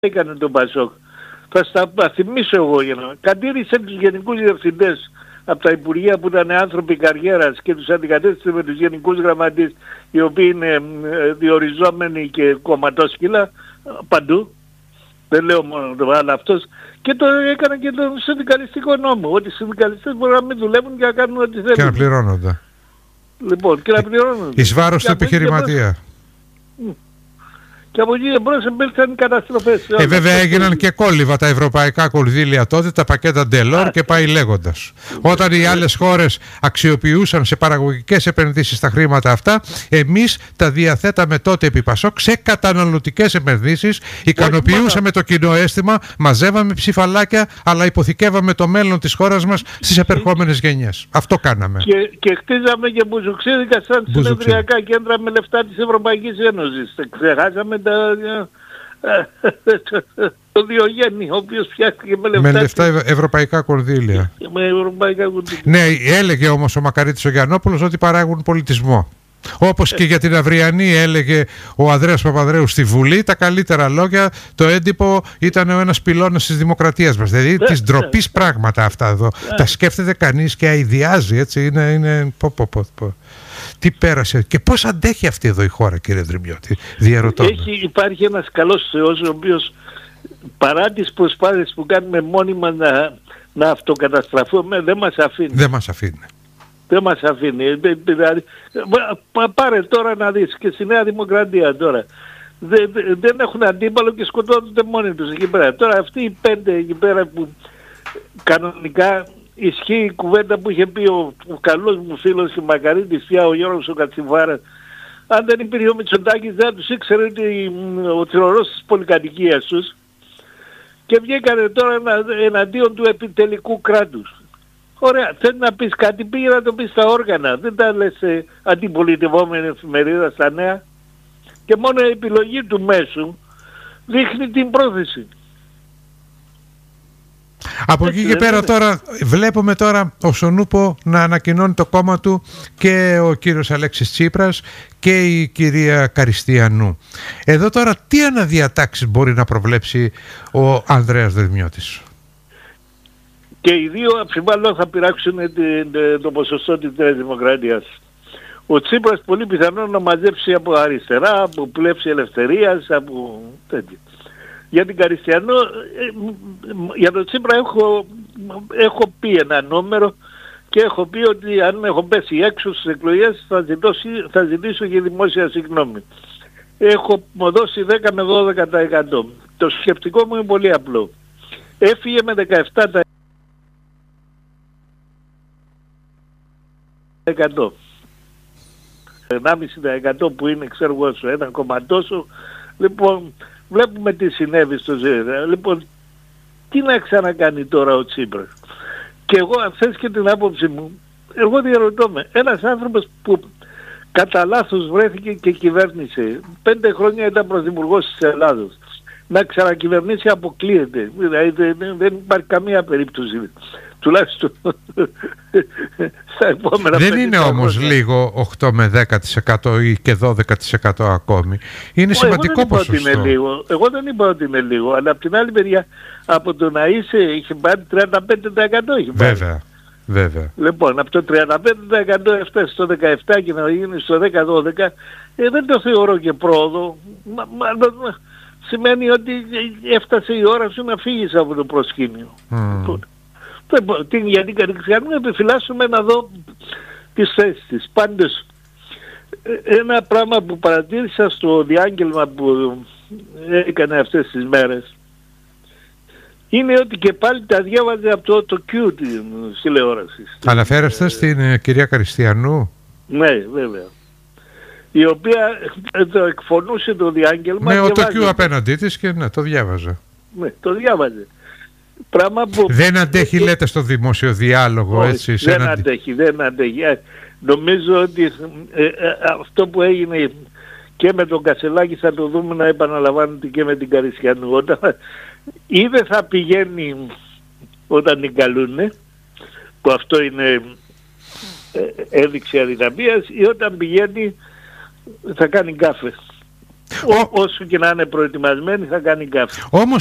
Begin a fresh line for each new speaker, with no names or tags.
έκανε τον Πασόκ. Θα στα θυμίσω εγώ για να... Κατήρισε τους γενικούς διευθυντές από τα Υπουργεία που ήταν άνθρωποι καριέρας και τους αντικατέστησε με τους γενικούς γραμματείς οι οποίοι είναι διοριζόμενοι και κομματόσκυλα παντού. Δεν λέω μόνο το αλλά αυτός. Και το έκανε και τον συνδικαλιστικό νόμο. Ότι οι συνδικαλιστές μπορούν να μην δουλεύουν και να κάνουν ό,τι θέλουν.
Και να πληρώνονται.
Λοιπόν, και να πληρώνονται.
Εις βάρος του επιχειρηματία.
Και από εκεί εμπρός υπήρξαν οι καταστροφές.
Βέβαια έγιναν και κόλληβα τα ευρωπαϊκά κονδύλια τότε, τα πακέτα Ντελόρ και πάει λέγοντας. Όταν οι άλλες χώρες αξιοποιούσαν σε παραγωγικές επενδύσεις τα χρήματα αυτά, εμείς τα διαθέταμε τότε επί Πασόκ σε καταναλωτικές επενδύσεις, ικανοποιούσαμε το κοινό αίσθημα, μαζεύαμε ψηφαλάκια, αλλά υποθηκεύαμε το μέλλον της χώρας μας στις επερχόμενες γενιές. Αυτό κάναμε.
Και χτίζαμε και μπουζουξίδικα σαν συνεδριακά κέντρα με λεφτά της Ευρωπαϊκής Ένωσης. Ξεχάσαμε το Διογέννη, ο οποίος φτιάχτηκε με λεφτά
ευρωπαϊκά κονδύλια. Ναι, έλεγε όμως ο Μακαρίτης ο Γιαννόπουλος ότι παράγουν πολιτισμό. Όπως και για την αυριανή έλεγε ο Ανδρέας Παπανδρέου στη Βουλή, τα καλύτερα λόγια, το έντυπο ήταν ο ένας πυλώνας της δημοκρατίας μας. Δηλαδή της ντροπής πράγματα αυτά εδώ. Τα σκέφτεται κανείς και αηδιάζει, έτσι, είναι τι πέρασε και πώς αντέχει αυτή εδώ η χώρα, κύριε Δρυμιώτη, διαρωτώ.
Υπάρχει ένας καλός Θεός ο οποίος παρά τις προσπάθειες που κάνουμε μόνιμα να αυτοκαταστραφούμε δεν μας αφήνει. Δεν μας αφήνει. Πάρε τώρα να δεις και στη Νέα Δημοκρατία τώρα. Δεν έχουν αντίπαλο και σκοτώνονται μόνοι τους εκεί πέρα. Τώρα αυτοί οι 5 εκεί πέρα που κανονικά ισχύει η κουβέντα που είχε πει ο καλός μου φίλος και Μακαρίτης πια ο Γιώργος ο Κατσιβάρας. Αν δεν υπήρχε ο Μητσοτάκης δεν τους ήξερε ότι ο θηρορός της πολυκατοικίας τους και βγήκανε τώρα εναντίον του επιτελικού κράτους. Ωραία, θέλει να πεις κάτι, πήγε να το πεις στα όργανα. Δεν τα λες σε αντιπολιτευόμενη εφημερίδα στα νέα. Και μόνο η επιλογή του μέσου δείχνει την πρόθεση.
Από εκεί και πέρα τώρα βλέπουμε τώρα ο Σονούπο να ανακοινώνει το κόμμα του και ο κύριος Αλέξης Τσίπρας και η κυρία Καριστιανού. Εδώ τώρα τι αναδιατάξεις μπορεί να προβλέψει ο Ανδρέας Δρυμιώτης?
Και οι δύο αμφιβάλλω θα πειράξουν το ποσοστό της Νέας Δημοκρατίας. Ο Τσίπρας πολύ πιθανό να μαζέψει από αριστερά, από πλεύση ελευθερίας, από τέτοια. Για την Καριστιανό, για τον Τσίπρα έχω πει ένα νούμερο και έχω πει ότι αν έχω πέσει έξω στις εκλογές θα ζητήσω και δημόσια συγγνώμη. Έχω δώσει 10 με 12%. Το σκεπτικό μου είναι πολύ απλό. Έφυγε με 17%. 1,5% που είναι ξέρω εγώ στο 1, τόσο. Λοιπόν, βλέπουμε τι συνέβη στο ΖΕΔ. Λοιπόν, τι να ξανακάνει τώρα ο Τσίπρας? Και εγώ αν θες και την άποψη μου, εγώ διαρωτώ με, ένας άνθρωπος που κατά λάθος βρέθηκε και κυβέρνησε, 5 χρόνια ήταν πρωθυπουργός της Ελλάδος, να ξανακυβερνήσει αποκλείεται. Δηλαδή δεν υπάρχει καμία περίπτωση. Τουλάχιστον στα επόμενα.
Δεν είναι όμως λίγο 8 με 10% ή και 12% ακόμη. Είναι σημαντικό ποσοστό.
Εγώ δεν είπα ότι είναι λίγο, αλλά από την άλλη μεριά από το να είχε πάρει 35% είχε πάρει.
Βέβαια.
Λοιπόν, από το 35% έφτασε στο 17% και να γίνει στο 10-12%, δεν το θεωρώ και πρόοδο. Σημαίνει ότι έφτασε η ώρα σου να φύγεις από το προσκήνιο. Για την Καριστιανού επιφυλάσσουμε να δω τις θέσεις της. Πάντως, ένα πράγμα που παρατήρησα στο διάγγελμα που έκανε αυτές τις μέρες είναι ότι και πάλι τα διάβαζε από το Q της τηλεόρασης.
Αναφέρεστε στην κυρία Καριστιανού?
Ναι, βέβαια. Η οποία το εκφωνούσε το διάγγελμα.
Ναι, ο το Q απέναντί της και ναι, το διάβαζα.
Ναι, το διάβαζε.
Δεν αντέχει λέτε στο δημόσιο διάλογο. Έτσι,
δεν αντέχει. Νομίζω ότι αυτό που έγινε και με τον Κασελάκη θα το δούμε να επαναλαμβάνεται και με την Καριστιανού. Ή δεν θα πηγαίνει όταν την καλούνε, που αυτό είναι έδειξη αδυναμίας, ή όταν πηγαίνει θα κάνει γκάφες. Όσο και να είναι προετοιμασμένοι θα κάνει καύση.
Όμως